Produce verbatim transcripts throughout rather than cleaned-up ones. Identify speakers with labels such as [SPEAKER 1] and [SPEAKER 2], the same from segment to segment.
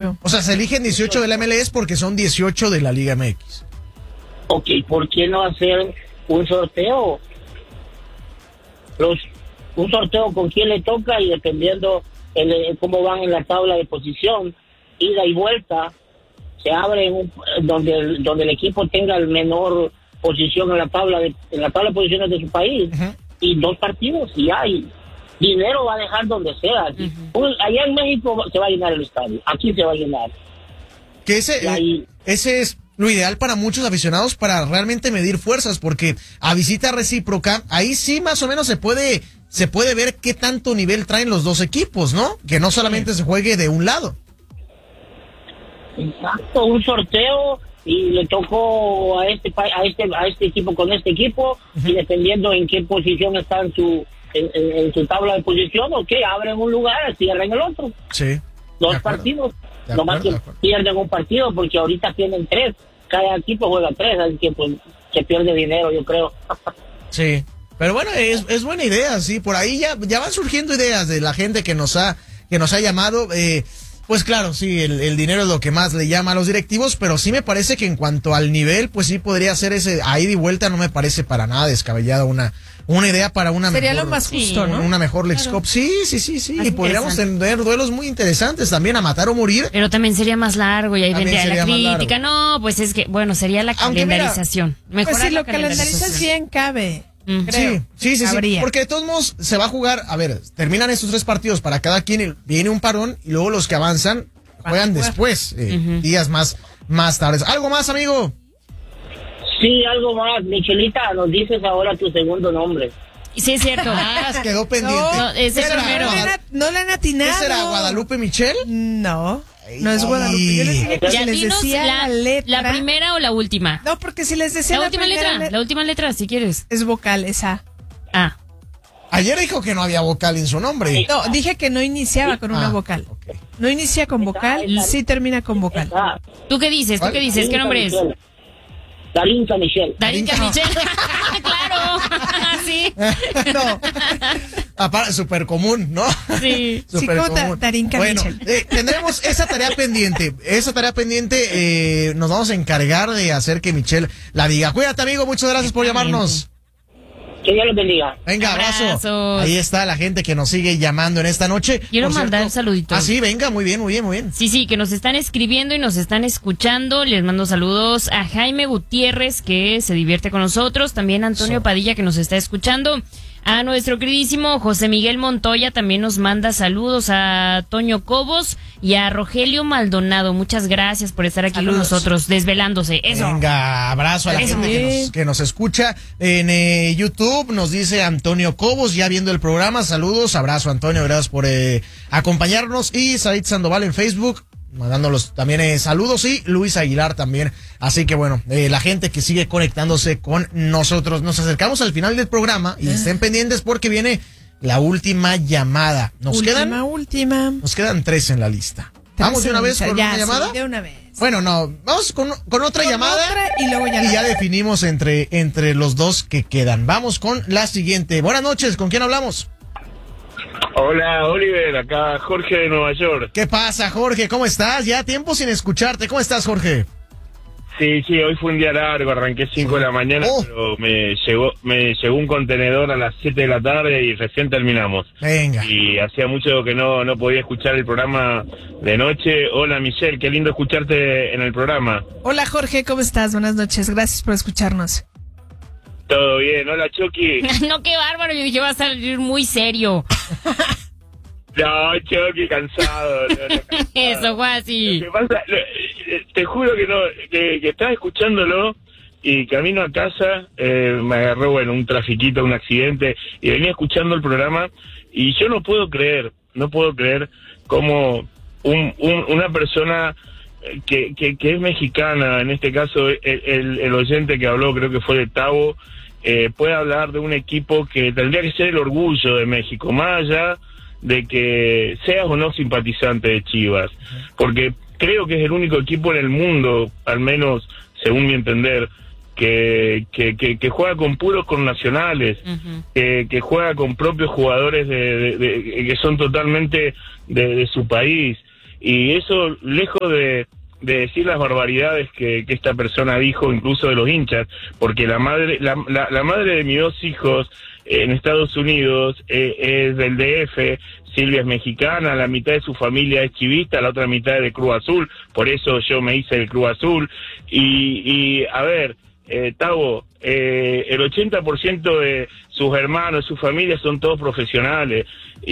[SPEAKER 1] dieciocho.
[SPEAKER 2] O sea, se eligen dieciocho de la M L S porque son dieciocho de la Liga M X.
[SPEAKER 3] Ok, ¿por qué no hacer un sorteo? Los, un sorteo con quién le toca y dependiendo el, cómo van en la tabla de posición, ida y vuelta, se abre en un, donde, donde el equipo tenga el menor posición en la tabla de, en la tabla de posiciones de su país, uh-huh. y dos partidos y hay dinero va a dejar donde sea. Uh-huh. Allá en México se va a llenar el estadio, aquí se va a llenar.
[SPEAKER 2] Que ese, ahí, ese es lo ideal para muchos aficionados para realmente medir fuerzas, porque a visita recíproca, ahí sí más o menos se puede, se puede ver qué tanto nivel traen los dos equipos, ¿no? Que no solamente se juegue de un lado.
[SPEAKER 3] Exacto, un sorteo y le tocó a este a este a este equipo con este equipo, uh-huh. y dependiendo en qué posición está en su en, en, en su tabla de posición, ok, abren un lugar, cierran el otro.
[SPEAKER 2] Sí.
[SPEAKER 3] Dos partidos, nomás que pierden un partido porque ahorita tienen tres, cada equipo juega tres, así que pues se pierde dinero, yo creo.
[SPEAKER 2] Sí, pero bueno, es, es buena idea, sí, por ahí ya ya van surgiendo ideas de la gente que nos ha que nos ha llamado. eh, Pues claro, sí, el, el dinero es lo que más le llama a los directivos, pero sí me parece que en cuanto al nivel, pues sí podría ser ese a ida y vuelta, no me parece para nada descabellada una una idea para una
[SPEAKER 1] Sería
[SPEAKER 2] mejor,
[SPEAKER 1] lo más justo, ¿no?
[SPEAKER 2] Una mejor Leagues
[SPEAKER 4] Claro.
[SPEAKER 2] Cup. Sí, sí, sí, sí, y podríamos tener duelos muy interesantes también, a matar o morir.
[SPEAKER 4] Pero también sería más largo y ahí
[SPEAKER 2] También
[SPEAKER 4] vendría la
[SPEAKER 2] sería más
[SPEAKER 4] crítica. No, pues es que, bueno, sería la
[SPEAKER 2] Aunque mira,
[SPEAKER 4] calendarización. Mejor
[SPEAKER 1] Pues si lo calendarizas bien, cabe.
[SPEAKER 4] Mm.
[SPEAKER 1] Creo.
[SPEAKER 2] Sí, sí, sí,
[SPEAKER 1] Habría.
[SPEAKER 2] sí, porque de todos modos se va a jugar, a ver, terminan estos tres partidos para cada quien, viene un parón y luego los que avanzan juegan después, eh, uh-huh. días más, más tardes. ¿Algo más, amigo?
[SPEAKER 3] Sí, algo más. Michelita, nos dices ahora tu segundo nombre.
[SPEAKER 4] Sí, es cierto.
[SPEAKER 2] Ah, quedó pendiente.
[SPEAKER 4] No, ese es primero.
[SPEAKER 1] No, le, no le han atinado.
[SPEAKER 2] ¿Qué será, Guadalupe Michel?
[SPEAKER 1] No, no es Guadalupe. Yo les dije que
[SPEAKER 4] Ya
[SPEAKER 1] si les
[SPEAKER 4] dinos
[SPEAKER 1] decía
[SPEAKER 4] la,
[SPEAKER 1] la letra.
[SPEAKER 4] ¿La primera o la última?
[SPEAKER 1] No, porque si les decía
[SPEAKER 4] la,
[SPEAKER 1] la,
[SPEAKER 4] última letra,
[SPEAKER 1] le-
[SPEAKER 4] la última letra, si quieres.
[SPEAKER 1] es vocal esa.
[SPEAKER 4] Ah.
[SPEAKER 2] Ayer dijo que no había vocal en su nombre.
[SPEAKER 1] No, dije que no iniciaba con una
[SPEAKER 2] Ah,
[SPEAKER 1] vocal.
[SPEAKER 2] okay.
[SPEAKER 1] No inicia con vocal, sí termina con vocal.
[SPEAKER 3] Ah,
[SPEAKER 4] ¿Tú qué dices? ¿Tú qué dices? ¿Qué nombre es?
[SPEAKER 3] Darinka Michelle.
[SPEAKER 4] Darinka Michel. Claro. Sí.
[SPEAKER 2] No. Aparte, súper común, ¿no?
[SPEAKER 4] Sí.
[SPEAKER 1] Sí,
[SPEAKER 2] Súper
[SPEAKER 1] como Da-
[SPEAKER 2] común.
[SPEAKER 1] Darinka
[SPEAKER 2] Bueno,
[SPEAKER 1] Michel.
[SPEAKER 2] eh, tendremos esa tarea pendiente. Esa tarea pendiente, eh, nos vamos a encargar de hacer que Michelle la diga. Cuídate, amigo. Muchas gracias por llamarnos.
[SPEAKER 3] Que Dios los bendiga.
[SPEAKER 2] Venga, abrazo.
[SPEAKER 4] Abrazos.
[SPEAKER 2] Ahí está la gente que nos sigue llamando en esta noche.
[SPEAKER 4] Quiero
[SPEAKER 2] Por
[SPEAKER 4] mandar
[SPEAKER 2] cierto-
[SPEAKER 4] saluditos.
[SPEAKER 2] Ah, sí, venga, muy bien, muy bien, muy bien.
[SPEAKER 4] Sí, sí, que nos están escribiendo y nos están escuchando. Les mando saludos a Jaime Gutiérrez, que se divierte con nosotros. También a Antonio
[SPEAKER 2] So.
[SPEAKER 4] Padilla, que nos está escuchando. A nuestro queridísimo José Miguel Montoya también nos manda saludos. A Toño Cobos y a Rogelio Maldonado. Muchas gracias por estar aquí
[SPEAKER 2] Saludos.
[SPEAKER 4] con nosotros, desvelándose. Eso.
[SPEAKER 2] Venga, abrazo a la
[SPEAKER 4] Eso.
[SPEAKER 2] gente que nos, que nos escucha en eh, YouTube. Nos dice Antonio Cobos, ya viendo el programa. Saludos, abrazo Antonio, gracias por eh, acompañarnos. Y Said Sandoval en Facebook, mandándolos también eh, saludos. Y Luis Aguilar también. Así que bueno, eh, la gente que sigue conectándose con nosotros. Nos acercamos al final del programa y estén pendientes porque viene la última llamada. Nos
[SPEAKER 1] última,
[SPEAKER 2] quedan
[SPEAKER 1] última.
[SPEAKER 2] nos quedan tres en la lista. Vamos de una vez con
[SPEAKER 1] ya,
[SPEAKER 2] una llamada.
[SPEAKER 1] Sí, de una vez.
[SPEAKER 2] Bueno, no, vamos con, con otra
[SPEAKER 1] Con
[SPEAKER 2] llamada
[SPEAKER 1] otra y luego ya
[SPEAKER 2] y
[SPEAKER 1] la-
[SPEAKER 2] ya definimos entre, entre los dos que quedan. Vamos con la siguiente. Buenas noches, ¿con quién hablamos?
[SPEAKER 5] Hola, Oliver, acá Jorge de Nueva York.
[SPEAKER 2] ¿Qué pasa, Jorge? ¿Cómo estás? Ya tiempo sin escucharte. ¿Cómo estás, Jorge?
[SPEAKER 5] Sí, sí, hoy fue un día largo, arranqué cinco de la mañana,
[SPEAKER 2] Oh.
[SPEAKER 5] pero me llegó me llegó un contenedor a las siete de la tarde y recién terminamos.
[SPEAKER 2] Venga.
[SPEAKER 5] Y hacía mucho que no no podía escuchar el programa de noche. Hola, Michelle, qué lindo escucharte en el programa.
[SPEAKER 1] Hola Jorge, ¿cómo estás? Buenas noches, gracias por escucharnos.
[SPEAKER 5] ¿Todo bien? Hola, Chucky.
[SPEAKER 4] No, qué bárbaro. Yo dije, va a salir muy serio.
[SPEAKER 5] No, Chucky, cansado. no, no, cansado.
[SPEAKER 4] Eso fue así.
[SPEAKER 5] Lo que pasa, lo- eh, te juro que no, que, que estaba escuchándolo y camino a casa, eh, me agarró, bueno, un trafiquito, un accidente, y venía escuchando el programa, y yo no puedo creer, no puedo creer cómo un, un, una persona que, que, que es mexicana, en este caso el, el, el oyente que habló, creo que fue de Tavo, eh, puede hablar de un equipo que tendría que ser el orgullo de México, más allá de que seas o no simpatizante de Chivas, porque creo que es el único equipo en el mundo, al menos según mi entender, que que, que, que juega con puros connacionales,
[SPEAKER 4] Ujú.
[SPEAKER 5] que, que juega con propios jugadores de, de- de- que son totalmente de, de su país, y eso lejos de, de decir las barbaridades que, que esta persona dijo, incluso de los hinchas, porque la madre, la, la, la madre de mis dos hijos en Estados Unidos eh, es del D F, Silvia es mexicana, la mitad de su familia es chivista, la otra mitad es de Cruz Azul, por eso yo me hice el Cruz Azul, y, y a ver, eh, Tavo, eh, el ochenta por ciento de sus hermanos, su familia son todos profesionales,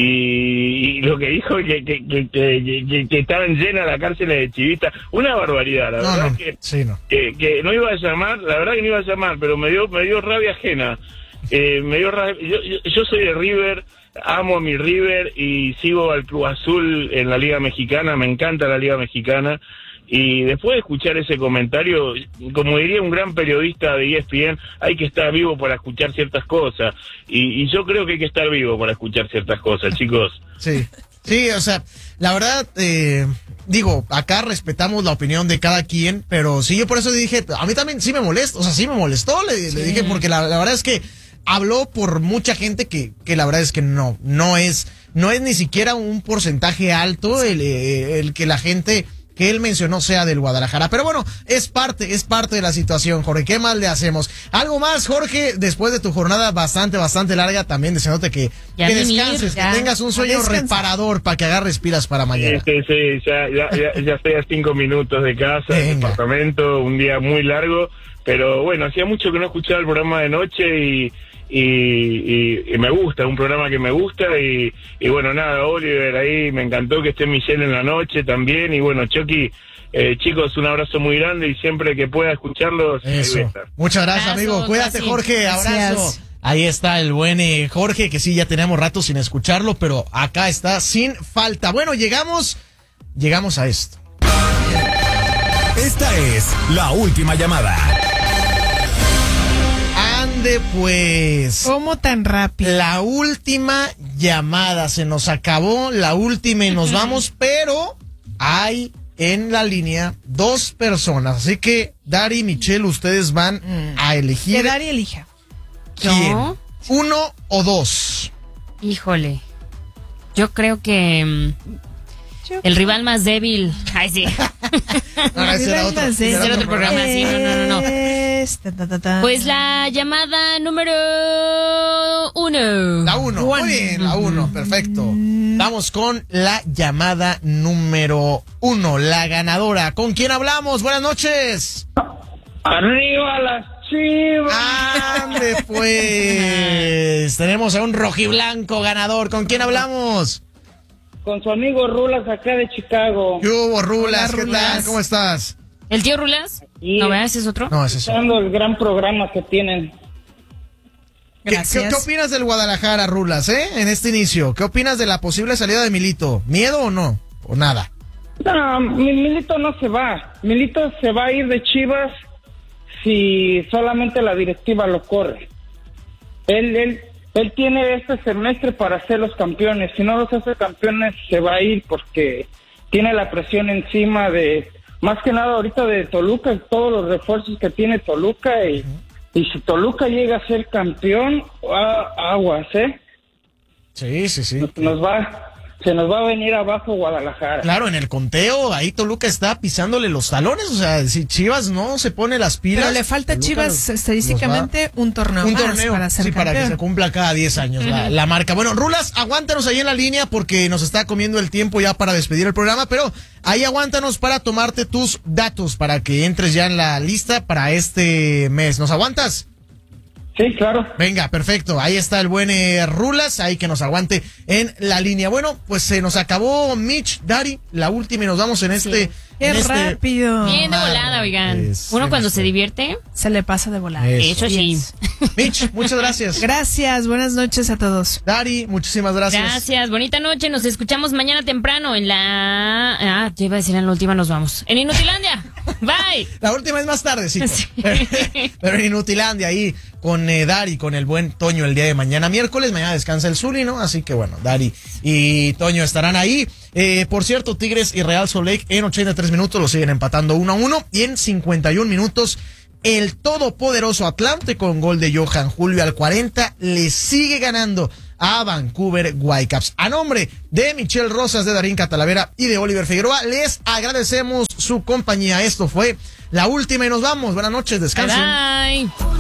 [SPEAKER 5] y, y lo que dijo que, que, que, que, que, que estaban llenas las cárceles de chivistas, una barbaridad, la
[SPEAKER 2] no,
[SPEAKER 5] verdad
[SPEAKER 2] no,
[SPEAKER 5] que,
[SPEAKER 2] sí, no.
[SPEAKER 5] que, que no iba a llamar, la verdad que no iba a llamar, pero me dio, me dio rabia ajena, eh, me dio rabia, yo, yo, yo soy de River, amo a mi River y sigo al Cruz Azul en la Liga Mexicana, me encanta la Liga Mexicana, y después de escuchar ese comentario, como diría un gran periodista de E S P N, hay que estar vivo para escuchar ciertas cosas, y, y yo creo que hay que estar vivo para escuchar ciertas cosas, chicos.
[SPEAKER 2] Sí, sí, o sea, la verdad, eh, digo, acá respetamos la opinión de cada quien, pero sí, yo por eso dije, a mí también sí me molesta, o sea, sí me molestó, le, sí. le dije, porque la, la verdad es que habló por mucha gente que, que la verdad es que no, no es, no es ni siquiera un porcentaje alto el, el que la gente que él mencionó sea del Guadalajara. Pero bueno, es parte, es parte de la situación, Jorge. ¿Qué más le hacemos? Algo más, Jorge, después de tu jornada bastante, bastante larga, también deseándote que, que descanses,
[SPEAKER 4] ya.
[SPEAKER 2] que tengas un sueño
[SPEAKER 1] Descansa.
[SPEAKER 2] reparador para que agarres pilas para mañana.
[SPEAKER 5] Sí, sí, sí, ya, ya, ya, ya estoy a cinco minutos de casa, del
[SPEAKER 2] Venga.
[SPEAKER 5] departamento, un día muy largo, pero bueno, hacía mucho que no escuchaba el programa de noche y... Y, y, y me gusta, un programa que me gusta y, y bueno, nada, Oliver, ahí me encantó que esté Michelle en la noche también y bueno, Chucky, eh, chicos, un abrazo muy grande y siempre que pueda escucharlos, ahí voy a
[SPEAKER 2] Eso.
[SPEAKER 5] estar.
[SPEAKER 2] Muchas gracias,
[SPEAKER 4] Abrazo,
[SPEAKER 2] amigo. Cuídate,
[SPEAKER 4] gracias.
[SPEAKER 2] Jorge. Abrazo.
[SPEAKER 1] Gracias.
[SPEAKER 2] Ahí está el buen eh, Jorge, que sí, ya tenemos rato sin escucharlo, pero acá está sin falta. Bueno, llegamos, llegamos a esto.
[SPEAKER 6] Esta es la última llamada.
[SPEAKER 2] Ande pues.
[SPEAKER 1] ¿Cómo tan rápido?
[SPEAKER 2] La última llamada. Se nos acabó la última y nos vamos, pero hay en la línea dos personas. Así que, Dari y Michelle, ustedes van a
[SPEAKER 1] Que
[SPEAKER 2] elegir
[SPEAKER 1] Dari elija.
[SPEAKER 2] quién.
[SPEAKER 4] ¿Yo?
[SPEAKER 2] ¿Uno o dos?
[SPEAKER 4] Híjole. Yo creo que mm,
[SPEAKER 1] Yo-
[SPEAKER 4] el rival más débil. Ay, sí.
[SPEAKER 2] No, no, ese era otro, ese
[SPEAKER 4] Ese era otro programa, sí, no, no, no, no.
[SPEAKER 1] Es- ta, ta, ta, ta.
[SPEAKER 4] Pues la llamada número uno.
[SPEAKER 2] La uno, muy bien, la uno, perfecto. Vamos con la llamada número uno, la ganadora. ¿Con quién hablamos? Buenas noches.
[SPEAKER 3] Arriba las Chivas.
[SPEAKER 2] ¡Ande pues! Tenemos a un rojiblanco ganador. ¿Con quién hablamos?
[SPEAKER 3] Con su amigo Rulas acá de Chicago.
[SPEAKER 2] ¿Qué hubo, Rulas?
[SPEAKER 1] Hola,
[SPEAKER 2] ¿Qué tal?
[SPEAKER 1] Rulas.
[SPEAKER 2] ¿Cómo estás?
[SPEAKER 4] ¿El tío Rulas?
[SPEAKER 3] Y-
[SPEAKER 4] No, ¿verdad? ¿Ese es otro?
[SPEAKER 2] No, es eso.
[SPEAKER 3] Escuchando el gran programa que tienen.
[SPEAKER 2] ¿Qué, qué,
[SPEAKER 1] Gracias.
[SPEAKER 2] qué opinas del Guadalajara, Rulas, eh? En este inicio. ¿Qué opinas de la posible salida de Milito? ¿Miedo o no? ¿O nada?
[SPEAKER 3] No, mi- Milito no se va. Milito se va a ir de Chivas si solamente la directiva lo corre. Él, él, él tiene este semestre para hacer los campeones. Si no los hace campeones, se va a ir porque tiene la presión encima de, más que nada ahorita de Toluca, todos los refuerzos que tiene Toluca. Y, y si Toluca llega a ser campeón, a- aguas, ¿eh?
[SPEAKER 2] Sí, sí, sí.
[SPEAKER 3] Nos, nos va, se nos va a venir abajo Guadalajara.
[SPEAKER 2] Claro, en el conteo, ahí Toluca está pisándole los talones. O sea, si Chivas no se pone las pilas.
[SPEAKER 1] Pero le falta a
[SPEAKER 2] Toluca
[SPEAKER 1] Chivas
[SPEAKER 2] los-
[SPEAKER 1] estadísticamente un torneo
[SPEAKER 2] un
[SPEAKER 1] más
[SPEAKER 2] torneo
[SPEAKER 1] para ser
[SPEAKER 2] sí, para que
[SPEAKER 1] campeón.
[SPEAKER 2] se cumpla cada diez años la, la marca. Bueno, Rulas, aguántanos ahí en la línea porque nos está comiendo el tiempo ya para despedir el programa, pero ahí aguántanos para tomarte tus datos para que entres ya en la lista para este mes. ¿Nos aguantas?
[SPEAKER 3] Sí, claro.
[SPEAKER 2] Venga, perfecto. Ahí está el buen eh, Rulas, ahí que nos aguante en la línea. Bueno, pues se nos acabó Mitch, Dari, la última y nos vamos en este...
[SPEAKER 4] Sí.
[SPEAKER 1] Qué
[SPEAKER 2] en este-
[SPEAKER 1] rápido.
[SPEAKER 4] Bien de volada, oigan.
[SPEAKER 2] Pues,
[SPEAKER 4] Uno cuando
[SPEAKER 2] este-
[SPEAKER 4] se divierte,
[SPEAKER 1] Se le pasa de volada.
[SPEAKER 2] Eso.
[SPEAKER 4] eso sí.
[SPEAKER 1] Yes.
[SPEAKER 2] Mitch, muchas gracias.
[SPEAKER 1] Gracias, buenas noches a todos.
[SPEAKER 2] Dari, muchísimas gracias.
[SPEAKER 4] Gracias, bonita noche. Nos escuchamos mañana temprano en la. Ah, ya iba a decir en la última, nos vamos. En Inutilandia. Bye.
[SPEAKER 2] La última es más tarde, sí.
[SPEAKER 4] Sí.
[SPEAKER 2] Pero en Inutilandia ahí con eh, Dari, con el buen Toño el día de mañana miércoles. Mañana descansa el Zuli, ¿no? Así que bueno, Dari y Toño estarán ahí. Eh, por cierto, Tigres y Real Salt Lake en ochenta y tres minutos lo siguen empatando uno a uno. Y en cincuenta y un minutos, el todopoderoso Atlante con gol de Johan Julio al cuarenta le sigue ganando a Vancouver Whitecaps. A nombre de Michelle Rosas, de Darín Catalavera y de Oliver Figueroa, les agradecemos su compañía. Esto fue La Última y nos vamos. Buenas noches, descansen.
[SPEAKER 4] Bye, bye.